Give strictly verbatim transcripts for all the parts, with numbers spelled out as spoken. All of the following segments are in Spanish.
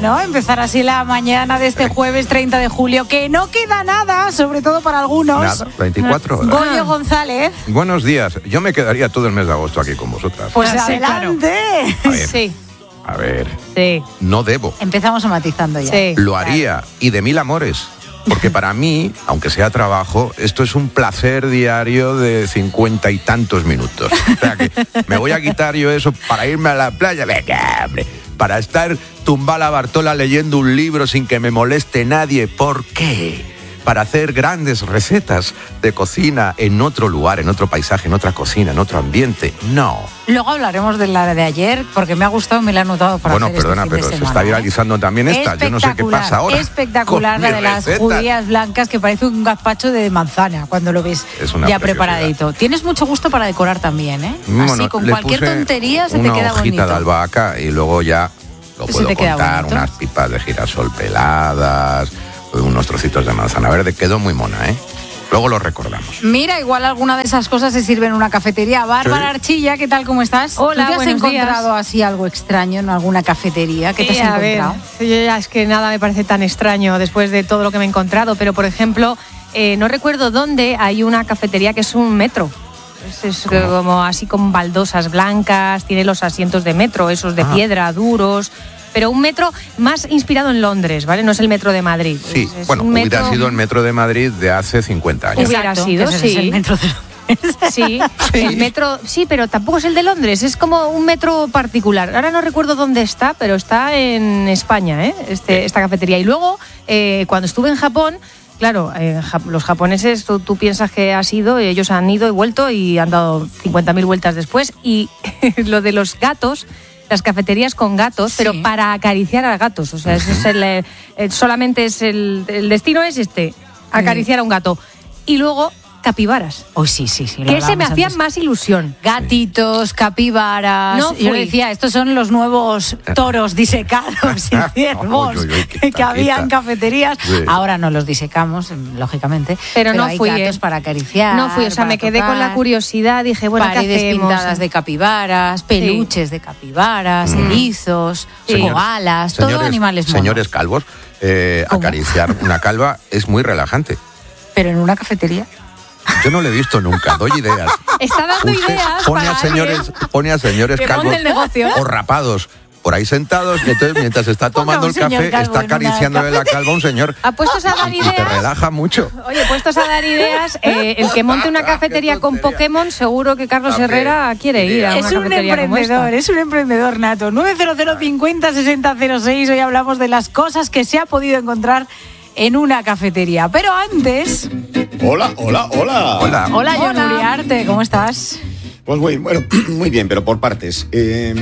¿no? Empezar así la mañana de este jueves treinta de julio, que no queda nada, sobre todo para algunos. Nada, veinticuatro horas. Goyo González. Buenos días. Yo me quedaría todo el mes de agosto aquí con vosotras. Pues Ah, sí, adelante. A ver, Sí, a ver, sí, no debo. Empezamos a matizando ya. sí. Lo haría, y de mil amores. Porque para mí, aunque sea trabajo, esto es un placer diario de cincuenta y tantos minutos. O sea que me voy a quitar yo eso para irme a la playa. Venga, hombre, para estar tumbada la Bartola leyendo un libro sin que me moleste nadie. ¿Por qué? Para hacer grandes recetas de cocina en otro lugar, en otro paisaje, en otra cocina, en otro ambiente. No. Luego hablaremos de la de ayer, porque me ha gustado y me la he anotado para Bueno, hacer perdona, este fin pero de se semana, está ¿eh? viralizando también esta. Yo no sé qué pasa ahora. Espectacular con la mis de las recetas. judías blancas, que parece un gazpacho de manzana cuando lo ves Es una ya preciosidad. preparadito. Tienes mucho gusto para decorar también, ¿eh? Bueno, Así, con le cualquier puse tontería se te una queda hojita bonito. de albahaca y luego ya lo Se puedo te queda contar, bonito. unas pipas de girasol peladas, unos trocitos de manzana verde. Quedó muy mona, ¿eh? Luego lo recordamos. Mira, igual alguna de esas cosas se sirve en una cafetería. Bárbara Sí. Archilla, ¿qué tal? ¿Cómo estás? Hola, ¿Tú te has buenos encontrado días. así algo extraño en alguna cafetería? ¿Qué te Sí, has a ver, encontrado? yo ya es que nada me parece tan extraño después de todo lo que me he encontrado, pero por ejemplo, eh, no recuerdo dónde hay una cafetería que es un metro. Es, es como así con baldosas blancas, tiene los asientos de metro, esos de Ah. piedra, duros, pero un metro más inspirado en Londres, ¿vale? No es el metro de Madrid. Sí, es, es bueno, un hubiera metro- sido el metro de Madrid de hace cincuenta años. Hubiera Exacto, sido, que ese es sí. el metro de- Sí, el metro, sí, pero tampoco es el de Londres, es como un metro particular. Ahora no recuerdo dónde está, pero está en España, ¿eh? Este, esta cafetería. Y luego, eh, cuando estuve en Japón, claro, eh, ja- los japoneses, tú, tú piensas que has ido, y ellos han ido y vuelto y han dado cincuenta mil vueltas después. Y lo de los gatos, las cafeterías con gatos, Sí. pero para acariciar a gatos. O sea, ese es el, eh, eh, solamente es el, el destino es este, acariciar a un gato. Y luego, capibaras. Oh, sí, sí, sí. lo Que ese me hablábamos hacía antes. más ilusión. Gatitos, capibaras. No Yo fui. decía, estos son los nuevos toros disecados y ciervos Uy, uy, uy, que quita, había en quita. cafeterías. Sí. Ahora no los disecamos, lógicamente. Pero no hay fui, gatos ¿eh? para acariciar. No fui, o sea, para me quedé tocar, con la curiosidad, dije, bueno, ¿qué paredes hacemos? pintadas de capibaras, peluches de capibaras, erizos, Sí. koalas, todo Señores- animales monos. Señores calvos, eh, ¿Cómo? acariciar una calva es muy relajante. Pero en una cafetería. Yo no lo he visto nunca, doy ideas. Está dando Usted ideas pone para a señores, alguien pone a señores que calvos monte el negocio. o rapados por ahí sentados, y entonces mientras está Ponga tomando un el señor café, calvo está en una acariciándole la calva a un señor. Apuestos a dar Y te ideas. relaja mucho. Oye, puestos a dar ideas, eh, el que monte una cafetería con Pokémon, seguro que Carlos También. Herrera quiere ir a una Es un cafetería como esta. emprendedor, es un emprendedor nato. nueve cero cero cincuenta sesenta cero seis. Hoy hablamos de las cosas que se ha podido encontrar en una cafetería. Pero antes, Hola, hola, hola. Hola. hola, John Hola. Uriarte, ¿cómo estás? Pues muy, bueno, muy bien, pero por partes. Eh,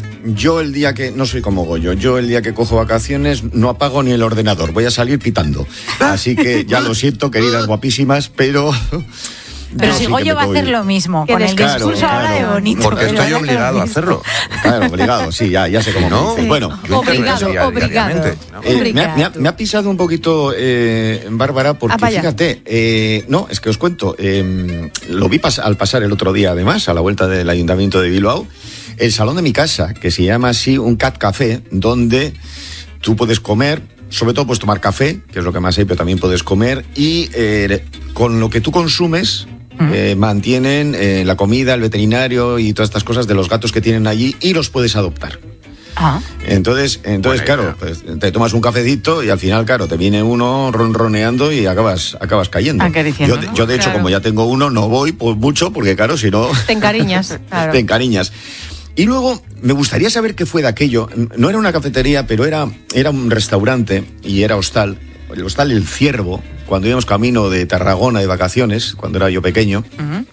yo el día que, no soy como Goyo, yo el día que cojo vacaciones no apago ni el ordenador, voy a salir pitando. Así que ya lo siento, queridas guapísimas, pero... Pero yo si sí que Goyo me va a voy. hacer lo mismo, Qué con el descaro, discurso ahora de claro. bonito. Porque pero estoy hace lo obligado a mismo. hacerlo. Claro, obligado, sí, ya, ya sé cómo No, me dices. Bueno, yo Obligado, intervenía obligado. diariamente, ¿no? Eh, me, ha, Obrigado. me ha- me ha pisado un poquito, eh, Bárbara, porque Ah, vaya. fíjate, eh, no, es que os cuento, eh, lo vi pas- al pasar el otro día, además, a la vuelta del Ayuntamiento de Bilbao, el salón de mi casa, que se llama así un Cat Café, donde tú puedes comer, sobre todo puedes tomar café, que es lo que más hay, pero también puedes comer, y eh, con lo que tú consumes... eh, mantienen eh, la comida, el veterinario y todas estas cosas de los gatos que tienen allí y los puedes adoptar. Ah, Entonces, entonces Buena claro, idea. pues, te tomas un cafecito y al final, claro, te viene uno ronroneando y acabas, acabas cayendo. Acariciando, Yo, de- ¿no? yo, de hecho, Claro. como ya tengo uno, no voy por mucho, porque claro, si no, Te encariñas, claro. te encariñas. Y luego, me gustaría saber qué fue de aquello. No era una cafetería, pero era, era un restaurante y era hostal. El hostal El Ciervo, cuando íbamos camino de Tarragona de vacaciones, cuando era yo pequeño.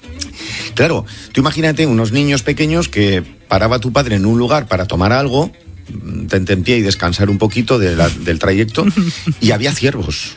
Claro, tú imagínate unos niños pequeños que paraba tu padre en un lugar para tomar algo, tente en pie y descansar un poquito de la- del trayecto, y había ciervos.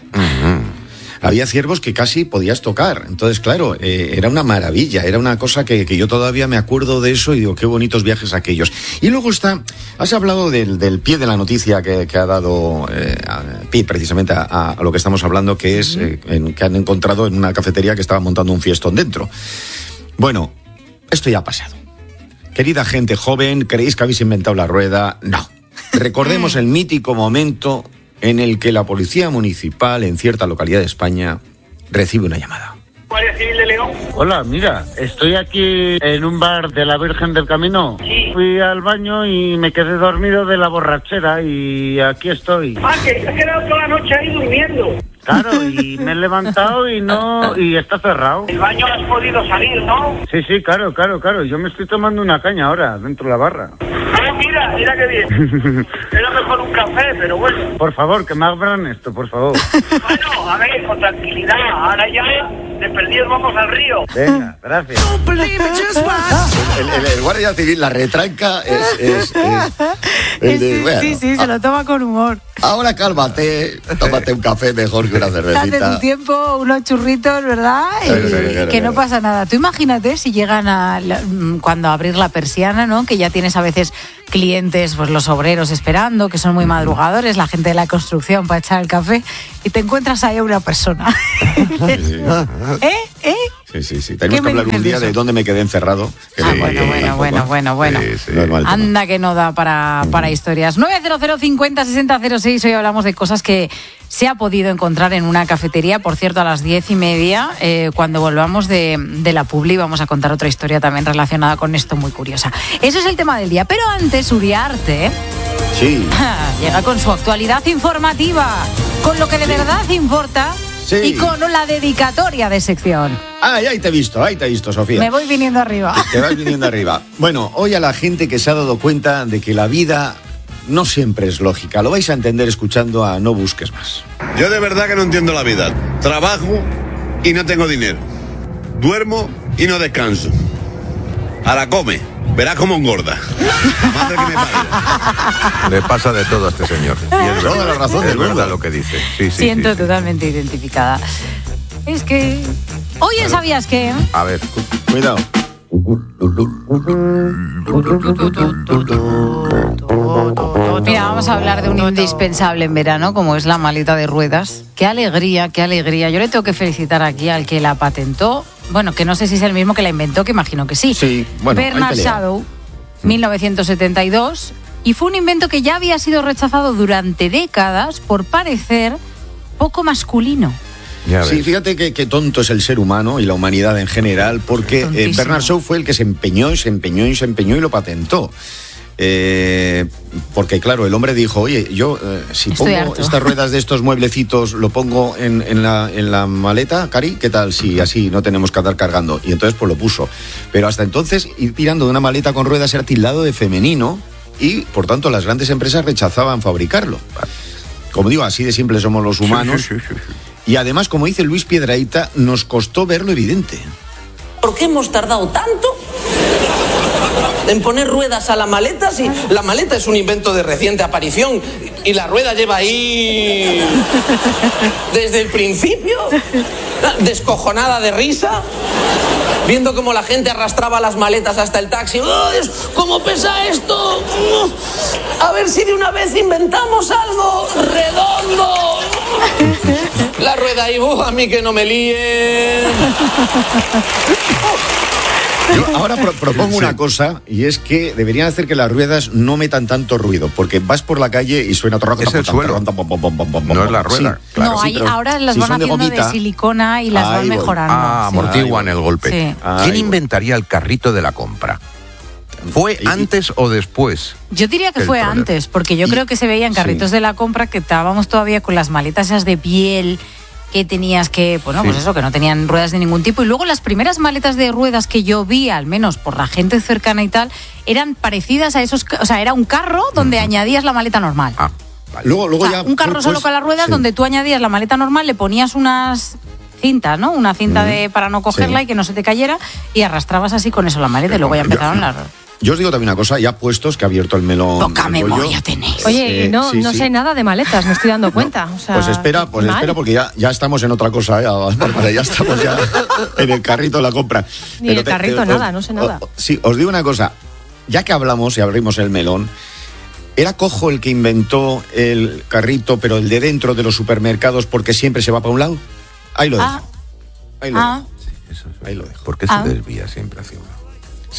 Había ciervos que casi podías tocar. Entonces, claro, eh, era una maravilla, era una cosa que, que yo todavía me acuerdo de eso y digo, qué bonitos viajes aquellos. Y luego está, has hablado del, del pie de la noticia que, que ha dado eh, a- pie precisamente a, a lo que estamos hablando, que es eh, en- que han encontrado en una cafetería que estaba montando un fiestón dentro. Bueno, esto ya ha pasado. Querida gente joven, ¿creéis que habéis inventado la rueda? No. Recordemos el mítico momento en el que la policía municipal en cierta localidad de España recibe una llamada. Guardia Civil de León. Hola, mira, estoy aquí en un bar de la Virgen del Camino. Sí. Fui al baño y me quedé dormido de la borrachera y aquí estoy. Ah, que te has quedado toda la noche ahí durmiendo. Claro, y me he levantado y no, y está cerrado. El baño has podido salir, ¿no? Sí, sí, claro, claro, claro. Yo me estoy tomando una caña ahora, dentro de la barra. Ah, mira, mira qué bien. Era mejor un café, pero bueno. Por favor, que me abran esto, por favor. Bueno, a ver, con tranquilidad. Ahora ya, de perdidos vamos al río. Venga, gracias. El, el, el guardia civil, la retranca es... es, es el de, sí, bueno, sí, sí, se lo toma con humor. Ahora cálmate, tómate un café mejor que una Hace cervecita. tu tiempo unos churritos, ¿verdad? Y Sí, sí, claro, que no claro. pasa nada. Tú imagínate si llegan a la- cuando a abrir la persiana, ¿no? Que ya tienes a veces clientes, pues los obreros esperando, que son muy madrugadores, la gente de la construcción para echar el café, y te encuentras ahí a una persona. ¿Eh? ¿Eh? Sí, sí, sí. ¿Qué Tenemos que me hablar un dices día de de eso? dónde me quedé encerrado. Que Ah, sí, bueno, bueno, tampoco. bueno, bueno, bueno. Sí, sí. No es mal tema. Anda que no da para, para historias. nueve cero cero cincuenta sesenta cero seis. Hoy hablamos de cosas que se ha podido encontrar en una cafetería. Por cierto, a las diez y media, eh, cuando volvamos de, de la publi, vamos a contar otra historia también relacionada con esto, muy curiosa. Eso es el tema del día. Pero antes, Uriarte Sí. llega con su actualidad informativa, con lo que de verdad importa Sí. y con la dedicatoria de sección. Ay, ahí te he visto, ahí te he visto, Sofía. Me voy viniendo arriba. Te vas viniendo arriba. Bueno, hoy a la gente que se ha dado cuenta de que la vida no siempre es lógica. Lo vais a entender escuchando a No Busques Más. Yo de verdad que no entiendo la vida. Trabajo y no tengo dinero. Duermo y no descanso. Ahora come. Verás cómo engorda. La madre que me parió. Le pasa de todo a este señor. Y es Toda verdad, la razón es del verdad mundo. lo que dice. Sí, sí, Siento sí, sí. totalmente identificada. Es que... Oye, ¿sabías qué? A ver, Cuidado. Mira, vamos a hablar de un indispensable en verano, como es la maleta de ruedas. Qué alegría, qué alegría. Yo le tengo que felicitar aquí al que la patentó. Bueno, que no sé si es el mismo que la inventó, que imagino que sí. Sí, bueno, hay Bernard pelea. Shadow, mil novecientos setenta y dos. Y fue un invento que ya había sido rechazado durante décadas por parecer poco masculino. ya Sí, ves. fíjate que, que tonto es el ser humano y la humanidad en general, porque eh, Tontísimo. Bernard Shaw fue el que se empeñó y se empeñó y se empeñó y lo patentó. Eh, porque claro, el hombre dijo, oye, yo eh, si Estoy pongo harto. estas ruedas de estos mueblecitos, lo pongo en, en la, en la maleta, Cari, ¿qué tal? Si así no tenemos que andar cargando. Y entonces pues lo puso. Pero hasta entonces ir tirando de una maleta con ruedas era tildado de femenino y por tanto las grandes empresas rechazaban fabricarlo. Como digo, así de simple somos los humanos. Sí, sí, sí, sí. Y además, como dice Luis Piedrahita, nos costó ver lo evidente. ¿Por qué hemos tardado tanto en poner ruedas a la maleta si la maleta es un invento de reciente aparición y la rueda lleva ahí desde el principio, descojonada de risa, viendo cómo la gente arrastraba las maletas hasta el taxi? ¡Ay, cómo pesa esto! A ver si de una vez inventamos algo redondo. La rueda ahí, ¡uh, a mí que no me líen! Yo ahora pro- propongo una cosa, y es que deberían hacer que las ruedas no metan tanto ruido, porque vas por la calle y suena todo. Es el suelo. No es la rueda. Sí, claro, no, sí, hay- pero ahora las si van son de haciendo de, gomita, silicona y las van ahí voy. mejorando. Ah, sí. amortiguan el golpe. Sí. Ahí ¿Quién voy. inventaría el carrito de la compra? ¿Fue Y- antes o después? Yo diría que El fue problema. antes, porque yo Y- creo que se veían carritos sí. de la compra que estábamos todavía con las maletas esas de piel que tenías que, bueno, Sí. pues eso, que no tenían ruedas de ningún tipo. Y luego las primeras maletas de ruedas que yo vi, al menos por la gente cercana y tal, eran parecidas a esos, ca- o sea, era un carro donde añadías la maleta normal. Ah, vale. Luego, luego O sea, ya un carro fue, solo pues, con las ruedas sí. donde tú añadías la maleta normal, le ponías unas cintas, ¿no? Una cinta de para no cogerla Sí. y que no se te cayera y arrastrabas así con eso la maleta y luego ya Yo- empezaron las... Yo os digo también una cosa, ya puestos que ha abierto el melón. Poca del bollo. memoria tenéis. Oye, Eh, no, sí, no sí. sé nada de maletas, me estoy dando cuenta. O sea, Pues espera, pues mal. espera, porque ya, ya estamos en otra cosa, ¿eh? Bárbara, ya estamos ya en el carrito de la compra. Ni en el carrito, nada, no sé nada. o- sí, os digo una cosa, ya que hablamos y abrimos el melón, ¿era cojo el que inventó el carrito, pero el de dentro de los supermercados porque siempre se va para un lado? Ahí lo dejo. Ah, Ahí lo ah. dejo. Eso es Ahí lo verdad. dejo. ¿Por qué Ah. se desvía siempre hacia un lado? Sí.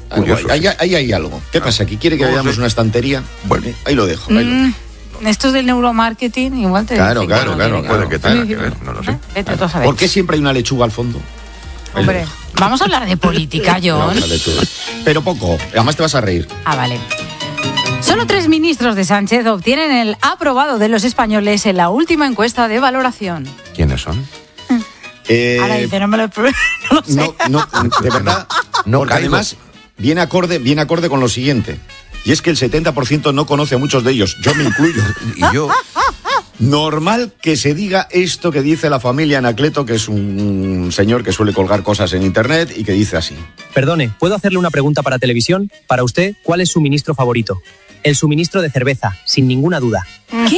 Curioso, ahí, sí. ahí- ahí hay algo. ¿Qué pasa? ¿Aquí quiere que No veamos sé. una estantería? Bueno. Eh, ahí lo dejo. Ahí lo Mm, dejo. esto es del neuromarketing, igual te Claro, dicen claro, que no claro, tiene Puede que tenga Sí, que sí. ver, no lo sé. Vete tú a saber. ¿Por qué siempre hay una lechuga al fondo? Ahí lo Hombre. dejo. Vamos a hablar de política, No, John. una lechuga. Pero poco. Además te vas a reír. Ah, vale. Solo tres ministros de Sánchez obtienen el aprobado de los españoles en la última encuesta de valoración. ¿Quiénes son? Eh, Ahora dice, no me lo, no lo sé. no, no, de verdad. No porque caigo. además viene acorde, viene acorde con lo siguiente. Y es que el setenta por ciento no conoce a muchos de ellos. Yo me incluyo. Y yo, Normal que se diga esto que dice la familia Anacleto, que es un señor que suele colgar cosas en internet y que dice así. Perdone, ¿puedo hacerle una pregunta para televisión? Para usted, ¿cuál es su ministro favorito? El suministro de cerveza, sin ninguna duda. ¿Qué?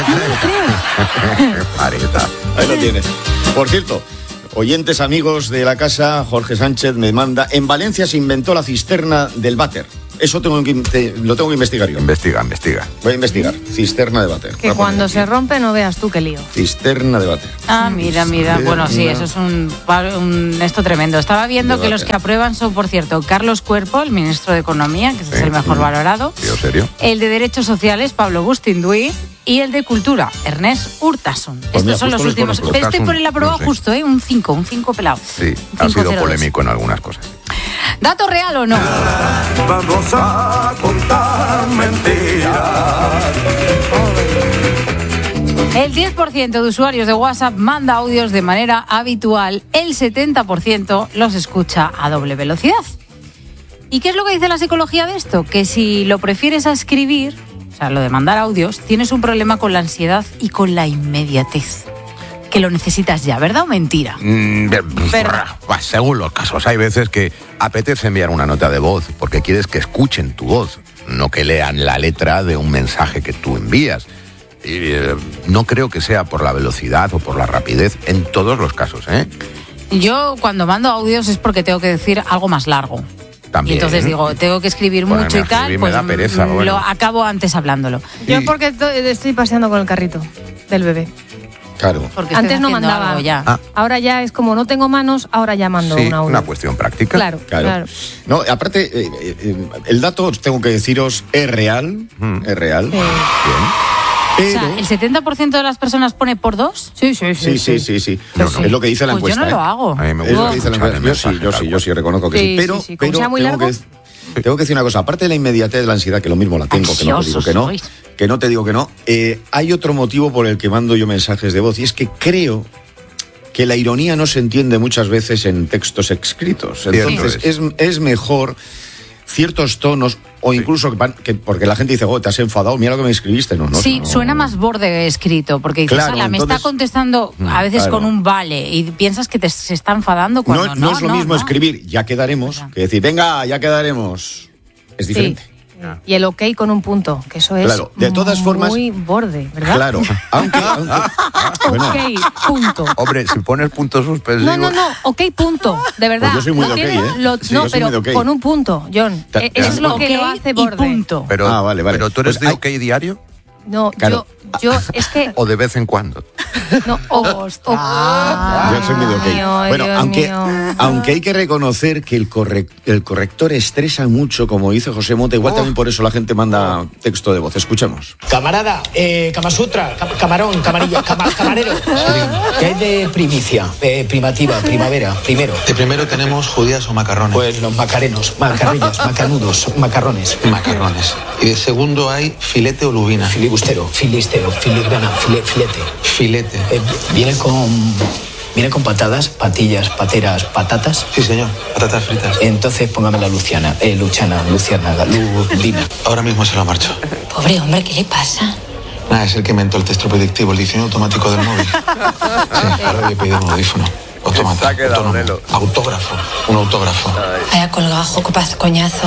Mareta. Ahí lo tienes. Por cierto, oyentes amigos de la casa, Jorge Sánchez me manda, en Valencia se inventó la cisterna del váter. Eso tengo que, te- lo tengo que investigar yo. Investiga, investiga. Voy a investigar. Cisterna de váter. Voy Que a poner cuando aquí. se rompe no veas tú qué lío. Cisterna de váter. Ah, mira, mira. Bueno, sí, eso es un, un esto tremendo. Estaba viendo que los que aprueban son, por cierto, Carlos Cuerpo, el ministro de Economía, que ese es Sí. el mejor valorado. ¿Tío, serio? El de Derechos Sociales, Pablo Bustinduy. Y el de Cultura, Ernest Urtasun. Pues Estos mira, son los justo les últimos. conozco. Pero este por el aprobado No sé. justo, ¿eh? Un cinco, un cinco pelado. Sí, ha sido polémico en algunas cosas. ¿Dato real o no? Vamos a contar mentiras. El diez por ciento de usuarios de WhatsApp manda audios de manera habitual, el setenta por ciento los escucha a doble velocidad. ¿Y qué es lo que dice la psicología de esto? Que si lo prefieres a escribir, o sea, lo de mandar audios, tienes un problema con la ansiedad y con la inmediatez. Que lo necesitas ya, ¿verdad o mentira? Mm, be- Verdad. bah, según los casos, hay veces que apetece enviar una nota de voz porque quieres que escuchen tu voz, no que lean la letra de un mensaje que tú envías. Y, eh, no creo que sea por la velocidad o por la rapidez en todos los casos, ¿eh? Yo cuando mando audios es porque tengo que decir algo más largo. También. Y entonces digo, tengo que escribir Ponerme mucho y a tal, escribir me pues da pereza, mm, bueno. lo acabo antes hablándolo. Yo Y- porque to- estoy paseando con el carrito del bebé. Claro. Porque Antes estoy no haciendo mandaba. algo ya. Ah. Ahora ya es como no tengo manos, ahora ya mando Sí, un audio. una cuestión práctica. Claro, Claro. claro. No, aparte, eh, eh, eh, el dato, tengo que deciros, es real. Mm. Es real. Sí. O Pero... sea, ¿el setenta por ciento de las personas pone por dos? Sí, sí, Sí, sí, sí, sí. Yo no. Es lo que dice la Pues encuesta. yo no lo ¿eh? hago. A mí me Es lo gusta que dice la escuchar encuesta. el Yo sí, mensaje yo tal sí, yo cual. sí reconozco que Sí, sí. Pero, sí, sí. Como pero sea muy tengo, largo. que, tengo que decir una cosa. Aparte de la inmediatez de la ansiedad, que lo mismo la tengo, que no te digo que no, Ansiosos que no te digo que no, eh, hay otro motivo por el que mando yo mensajes de voz y es que creo que la ironía no se entiende muchas veces en textos escritos. Entonces Cierto es. Es, mejor ciertos tonos o incluso que, van- que porque la gente dice, oh, te has enfadado, mira lo que me escribiste. No, no, Sí, no. suena más borde escrito, porque dices, Claro, "Ala, me entonces- está contestando a veces claro. con un vale y piensas que te, se está enfadando cuando No, no. no es lo mismo no. escribir, ya quedaremos, que decir, venga, ya quedaremos. Es diferente. Sí. Y el ok con un punto, que eso es Claro, de todas formas- muy borde, ¿verdad? Claro, aunque, aunque- bueno, Ok, punto. Hombre, si pones puntos suspensivos... No, no, no, ok, punto, de verdad. Pues yo soy muy No de ok, tiene- ¿eh? lo- Sí, no, yo soy pero muy de ok. con un punto, John. Ta- Eh, Es lo que Ok lo hace y borde. punto. Pero, Ah, vale, vale. pero tú eres Pues de hay- OK diario No, Claro. yo, yo, es que, o de vez en cuando. no, o, o- yo soy muy de ok. Ay, Dios Bueno, mío. aunque, aunque hay que reconocer que el, correc- el corrector estresa mucho, como dice José Mota, igual también por eso la gente manda texto de voz. Escuchemos. Camarada, eh, Kamasutra, cam- camarón, camarilla, cama- camarero. ¿Qué hay de primicia? Eh, primativa, primavera, primero. De primero tenemos judías o macarrones. Pues los macarenos, macarrillas, macanudos, macarrones. Macarrones. Y de segundo hay filete o lubina. Filibustero, filistero, filigrana, file- filete. Filete. Eh, viene con... Viene con patadas, patillas, pateras, patatas. Sí, señor. Patatas fritas. Entonces póngame la Luciana, eh, Luchana, Luciana, Lubina. Ahora mismo se lo marcho. Pobre hombre, ¿qué le pasa? Nada, es el que inventó el texto predictivo, el diseño automático del móvil. Sí, ahora voy a pedir un audífono. Automata, autónomo, autógrafo, un autógrafo. Vaya colgajo, copaz, coñazo.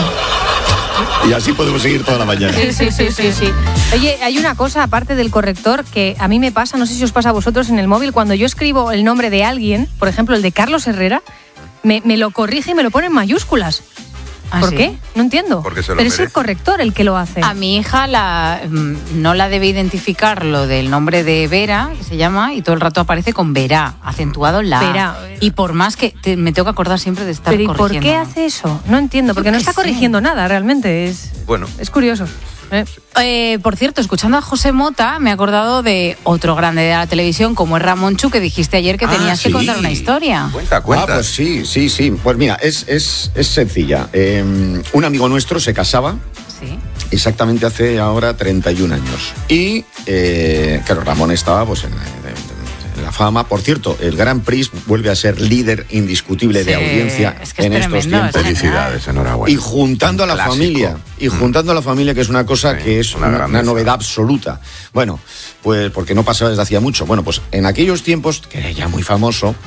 Y así podemos seguir toda la mañana. Sí, sí, sí, sí, sí. Oye, hay una cosa aparte del corrector que a mí me pasa, no sé si os pasa a vosotros en el móvil, cuando yo escribo el nombre de alguien, por ejemplo el de Carlos Herrera, me, me lo corrige y me lo pone en mayúsculas. ¿Ah, ¿Por sí? qué? No entiendo. Porque se lo Pero es el merece. corrector el que lo hace. A mi hija la, mm, no la debe identificar lo del nombre de Vera, que se llama, y todo el rato aparece con Verá, acentuado en la A. Verá. Y por más que te- me tengo que acordar siempre de estar Pero ¿y por corrigiendo. qué hace eso? No entiendo, porque Yo no qué está sé. corrigiendo nada realmente. Es, Bueno, es curioso. ¿eh? Eh, por cierto, escuchando a José Mota, me he acordado de otro grande de la televisión, como es Ramón Chu, que dijiste ayer que Ah, tenías que sí. contar una historia. cuenta, cuenta. Ah, pues sí, sí, sí. Pues mira, es, es, es sencilla. Eh, un amigo nuestro se casaba Sí. exactamente hace ahora treinta y un años. Y, eh, claro, Ramón estaba pues en, en- en la fama. Por cierto, el Grand Prix vuelve a ser líder indiscutible de Sí, audiencia es que es en estos tremendo, tiempos. es Felicidades, enhorabuena. Y juntando a la Clásico. familia, y juntando a la familia, que es una cosa Sí, que es una una, grandeza. una novedad absoluta. Bueno, pues porque no pasaba desde hacía mucho. Bueno, pues en aquellos tiempos, que era ya muy famoso,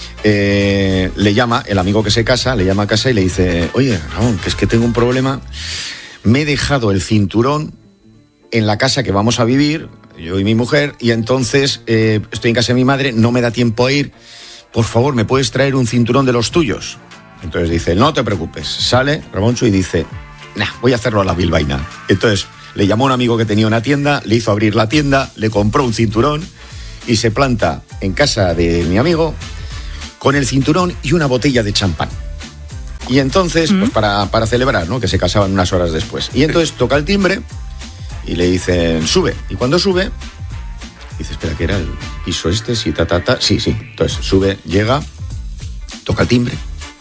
eh, le llama, el amigo que se casa, le llama a casa y le dice, oye, Ramón, que es que tengo un problema, me he dejado el cinturón en la casa que vamos a vivir, yo y mi mujer, y entonces eh, estoy en casa de mi madre, no me da tiempo a ir, por favor, ¿me puedes traer un cinturón de los tuyos? Entonces dice, no te preocupes. Sale Ramoncho y dice, nah, voy a hacerlo a la bilbaína. Entonces le llamó a un amigo que tenía una tienda, le hizo abrir la tienda, le compró un cinturón y se planta en casa de mi amigo con el cinturón y una botella de champán. Y entonces, pues para, para celebrar, ¿no? Que se casaban unas horas después. Y entonces toca el timbre y le dicen, sube. Y cuando sube, dice, espera, ¿qué era el piso este? Sí, ta, ta, ta. Sí, sí. Entonces sube, llega, toca el timbre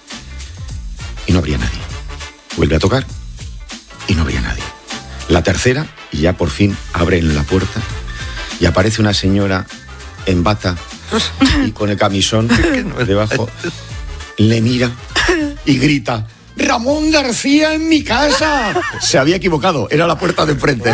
y no habría nadie. Vuelve a tocar y no habría nadie. La tercera, y ya por fin abren la puerta y aparece una señora en bata y con el camisón debajo, le mira y grita, ¡Ramón García en mi casa! Se había equivocado, era la puerta de enfrente.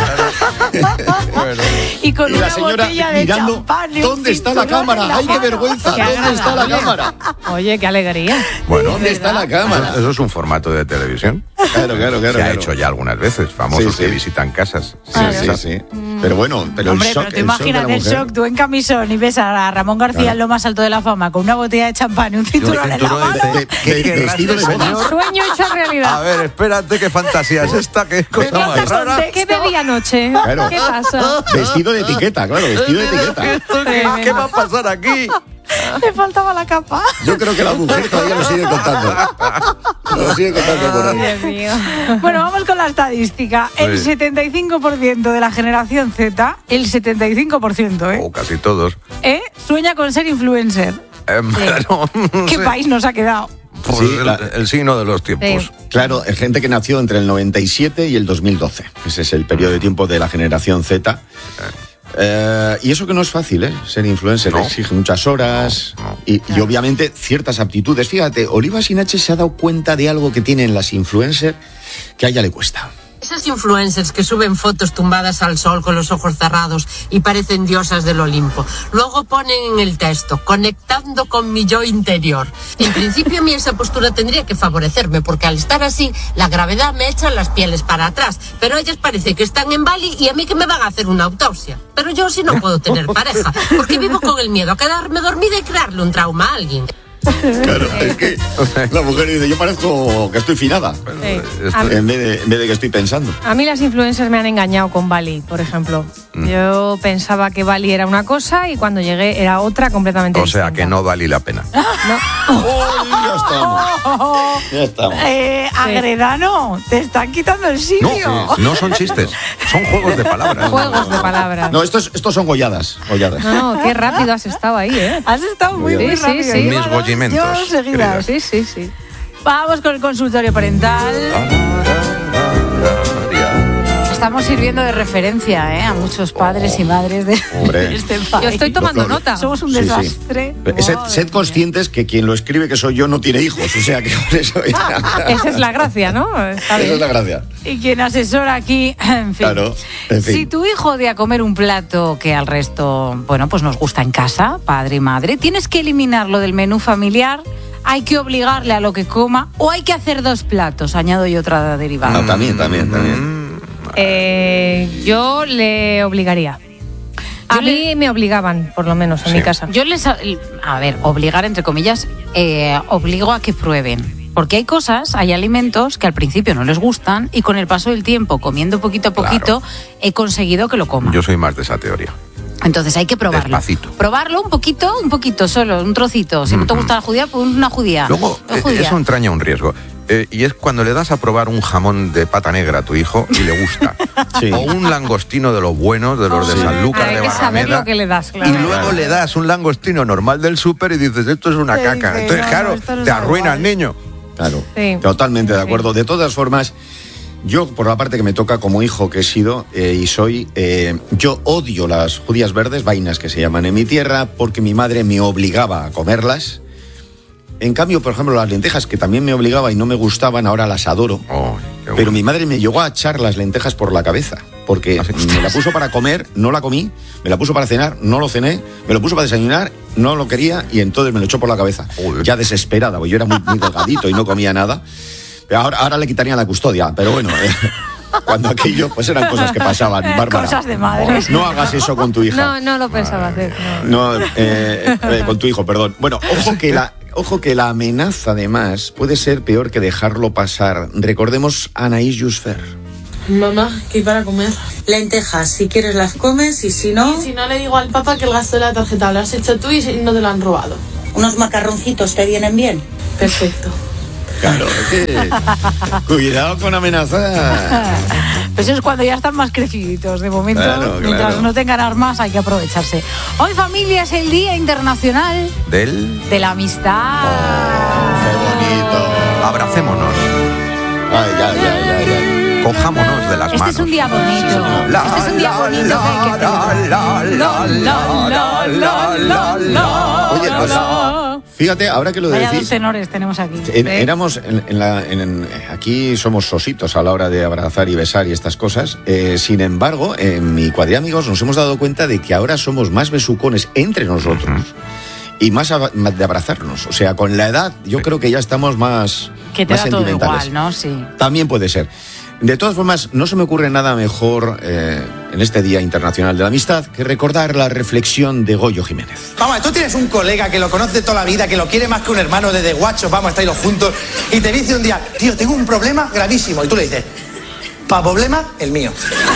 Y con Y la una señora botella de mirando, champán y un ¿dónde está la cinturón en cámara? la ¡Ay, qué mano. vergüenza! Qué ¿Dónde está la agradable. cámara? Oye, qué alegría. Bueno, ¿Dónde está la cámara? Eso es un formato de televisión. Claro, claro, claro. Se ha claro. hecho ya algunas veces, famosos Sí, sí. que visitan casas. Sí, sí, sí. Pero bueno, pero Hombre, el shock, pero tú el shock de la imagínate el mujer. shock, tú en camisón y ves a Ramón García Claro. en lo más alto de la fama con una botella de champán y un cinturón en la cinturón mano. de- De- ¿Qué de- querrá vestido de este boda. señor? Sueño hecho A realidad. ver, espérate, qué fantasía es esta, qué cosa ¿Qué más haces rara. con ¿Qué bebí anoche? Claro. ¿Qué pasa? Vestido de etiqueta, claro, vestido de etiqueta. ¿Qué, qué va a pasar aquí? Le faltaba la capa. Yo creo que la mujer todavía lo sigue contando. Lo sigue contando por ahí. Dios mío. Bueno, vamos con la estadística. El Sí. setenta y cinco por ciento de la generación Z, el setenta y cinco por ciento, ¿eh? O casi todos. ¿eh? Sueña con ser influencer. Eh, bueno, no ¿Qué sé. país nos ha quedado? Pues Sí, el, la- el signo de los tiempos. Sí. Claro, es gente que nació entre el noventa y siete y el dos mil doce. Ese es el periodo de tiempo de la generación Z. Eh, y eso que no es fácil, ¿eh? Ser influencer, No. exige muchas horas No, no. Y, y obviamente ciertas aptitudes. Fíjate, Oliva Sinache se ha dado cuenta de algo que tienen las influencers que a ella le cuesta. Esas influencers que suben fotos tumbadas al sol con los ojos cerrados y parecen diosas del Olimpo. Luego ponen en el texto, conectando con mi yo interior. En principio a mí esa postura tendría que favorecerme, porque al estar así, la gravedad me echa las pieles para atrás. Pero ellas parece que están en Bali y a mí que me van a hacer una autopsia. Pero yo sí no puedo tener pareja, porque vivo con el miedo a quedarme dormida y crearle un trauma a alguien. Claro, es que la mujer dice, yo parezco que estoy finada. Sí. Esto- A mí- En vez, de, en vez de que estoy pensando. A mí las influencers me han engañado con Bali, por ejemplo. Mm. Yo pensaba que Bali era una cosa y cuando llegué era otra completamente O sea, distinta. que no vale la pena. ¡Ay, ya estamos! Ya estamos. Eh, Agredano, te están quitando el No, sitio. no son chistes, son juegos de palabras. Juegos de palabras. No, estos, estos son golladas. golladas. No, no, qué rápido has estado ahí, ¿eh? Has estado muy, muy Sí, sí, rápido. sí. Lleva Mis dos- gollimentos, lleva dos seguidas. Sí, sí, sí. Vamos con el consultorio parental. Estamos sirviendo de referencia, ¿eh? A muchos padres y madres de Hombre. este país. Yo estoy tomando Lo- lo- nota. Somos un Sí, sí. desastre. Sed, Madre sed mía. conscientes que quien lo escribe, que soy yo, no tiene hijos. O sea que por eso ya- Esa es la gracia, ¿no? Está Esa es bien. la gracia. Y quien asesora aquí, en fin. Claro, en fin. Si tu hijo odia comer un plato que al resto, bueno, pues nos gusta en casa, padre y madre, tienes que eliminarlo del menú familiar, hay que obligarle a lo que coma o hay que hacer dos platos, añado yo otra derivada. No, también, también, también. Eh, yo le obligaría. A Yo mí me obligaban, por lo menos, en Sí. mi casa. Yo les, a ver, obligar entre comillas, eh, obligo a que prueben. Porque hay cosas, hay alimentos que al principio no les gustan y con el paso del tiempo, comiendo poquito a poquito, claro, he conseguido que lo coman. Yo soy más de esa teoría. Entonces hay que probarlo. Despacito. Probarlo un poquito, un poquito solo, un trocito. Si mm-hmm. no te gusta la judía, pues una judía. Luego, una judía. Eso entraña un riesgo. Eh, y es cuando le das a probar un jamón de pata negra a tu hijo y le gusta. Sí. O un langostino de los buenos, de los oh, de Sanlúcar, de Barrameda. Hay que saber lo que le das, claro. Y luego claro. le das un langostino normal del súper y dices, esto es una sí, caca. Sí, Entonces, no, claro, no te arruina el niño. Claro, sí. Totalmente de acuerdo. Sí. De todas formas, yo, por la parte que me toca como hijo que he sido eh, y soy, eh, yo odio las judías verdes, vainas que se llaman en mi tierra, porque mi madre me obligaba a comerlas. En cambio, por ejemplo, las lentejas, que también me obligaba y no me gustaban, ahora las adoro. Oh, bueno. Pero mi madre me llegó a echar las lentejas por la cabeza, porque me la puso para comer, no la comí, me la puso para cenar, no lo cené, me lo puso para desayunar, no lo quería y entonces me lo echó por la cabeza. Joder. Ya desesperada, porque yo era muy, muy delgadito y no comía nada. Pero ahora, ahora le quitarían la custodia, pero bueno... Eh. Cuando aquello, pues eran cosas que pasaban, Bárbara. Cosas de madre. No hagas eso con tu hija. No, no lo pensaba hacer. No, no eh, eh, con tu hijo, perdón. Bueno, ojo que la, ojo que la amenaza, además, puede ser peor que dejarlo pasar. Recordemos a Anaïs Jusfer. Mamá, ¿qué hay para comer? Lentejas, si quieres las comes y si no... Y si no le digo al papá que el gasto de la tarjeta lo has hecho tú y no te lo han robado. ¿Unos macarroncitos te vienen bien? Perfecto. Claro, que... cuidado con amenazar. Pues eso es cuando ya están más creciditos. De momento, claro, mientras claro. no tengan armas, hay que aprovecharse. Hoy, familia, es el Día Internacional del... de la Amistad. Oh, ¡qué bonito! Abracémonos. Ay, ya, ya, ya, ya. Cojámonos de las este manos. Este es un día bonito. La, este es un día bonito la, que hay que celebrar. La, la, la, la, la, la. Oye, pues... Fíjate, ahora que lo Vaya decís... dos tenores tenemos aquí. En, éramos, en, en la, en, en, aquí somos sositos a la hora de abrazar y besar y estas cosas. Eh, sin embargo, en mi cuadrilla de amigos nos hemos dado cuenta de que ahora somos más besucones entre nosotros uh-huh. y más, a, más de abrazarnos. O sea, con la edad yo sí. creo que ya estamos más, que te más da sentimentales. Todo igual, ¿no? Sí. También puede ser. De todas formas, no se me ocurre nada mejor eh, en este Día Internacional de la Amistad que recordar la reflexión de Goyo Jiménez. Vamos, tú tienes un colega que lo conoce toda la vida, que lo quiere más que un hermano desde guachos, vamos a estar los juntos, y te dice un día, tío, tengo un problema gravísimo, y tú le dices, pa' problema, el mío.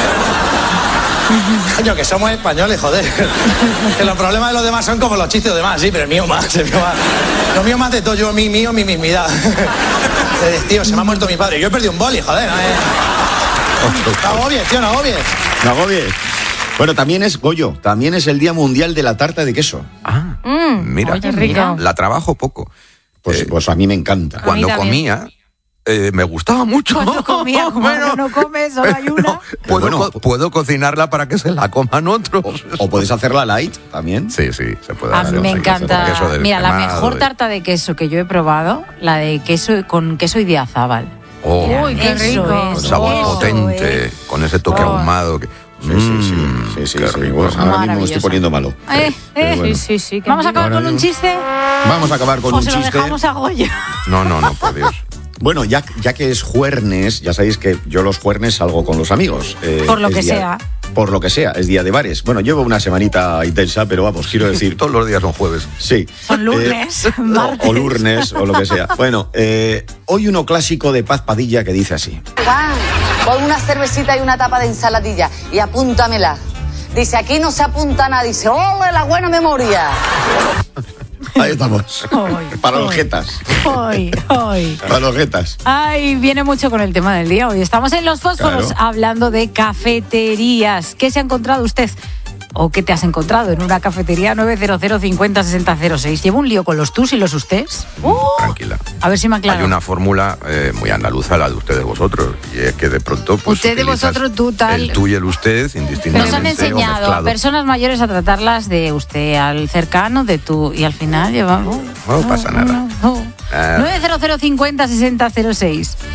Coño, que somos españoles, joder. Que los problemas de los demás son como los chistes de los demás, sí, pero el mío más, el mío más. Lo mío más de todo, yo, mi mío, mi mismidad. Tío, se me ha muerto mi padre. Yo he perdido un boli, joder. No, eh. no agobies, tío, no agobies. No agobies. Bueno, también es, Goyo, también es el Día Mundial de la Tarta de Queso. Ah, mm, mira, oye, rico. La trabajo poco. Pues, eh, pues a mí me encanta. Cuando comía... Eh, me gustaba mucho. Cuando comía, como bueno, no comes, solo hay una. No, puedo, bueno, co- puedo cocinarla para que se la coman otros. O, o puedes hacerla light también. Sí, sí, se puede a hacer. A mí me encanta. Mira, la mejor y... tarta de queso que yo he probado, la de queso con queso idiazábal. Oh, uy, qué rico. Con sabor eso potente, es. Con ese toque oh. ahumado. Que... Sí, sí, sí, sí, sí, sí, sí. Bueno, ahora mismo me estoy poniendo malo. Eh, eh, bueno. Sí, sí, sí. ¿Vamos a acabar con un chiste? Vamos a acabar con o un se chiste. Lo dejamos a Goyo. No, no, no, por Dios. Bueno, ya, ya que es juernes, ya sabéis que yo los juernes salgo con los amigos. Eh, por lo que día, sea. Por lo que sea, es día de bares. Bueno, llevo una semanita intensa, pero vamos, quiero decir... Todos los días son jueves. Sí. Son lunes, eh, martes. O, o lunes, o lo que sea. Bueno, eh, hoy uno clásico de Paz Padilla que dice así. Juan, pon una cervecita y una tapa de ensaladilla y apúntamela. Dice, aquí no se apunta nada. Dice, ¡ole, la buena memoria! Ahí estamos. Hoy, para hoy, los jetas. Hoy, hoy. Para los jetas. Ay, viene mucho con el tema del día. Hoy estamos en Los Fósforos claro. hablando de cafeterías. ¿Qué se ha encontrado usted? ¿O qué te has encontrado en una cafetería? Nueve cero cero cincuenta sesenta cero seis. ¿Llevo un lío con los tus y los ustés? Uh, Tranquila. A ver si me aclaro. Hay una fórmula eh, muy andaluza, la de ustedes vosotros. Y es que de pronto... Pues, usted, vosotros, tú, tal... El tú y el usted, indistintamente. Nos han enseñado a personas mayores a tratarlas de usted, al cercano, de tú. Y al final llevamos... No, no pasa nada. No, no. Uh. nueve cero cero cincuenta sesenta cero seis.